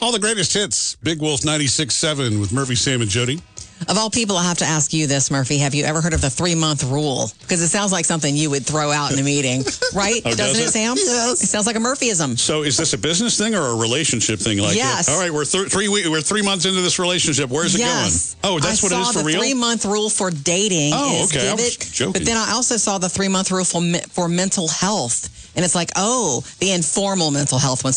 All the greatest hits. Big Wolf 96.7 with Murphy, Sam, and Jody. Of all people, I have to ask you this, Murphy. Have you ever heard of the 3-month rule? Because it sounds like something you would throw out in a meeting, right? Oh, Doesn't it, Sam? Yes. It sounds like a Murphyism. So is this a business thing or a relationship thing? Like, Yes. all right, we're 3 months into this relationship. Where's it Yes. going? Oh, that's what it is for real? I saw the 3-month rule for dating. Oh, is okay. I give was it, joking. But then I also saw the 3-month rule for mental health. And it's like, oh, the informal mental health one.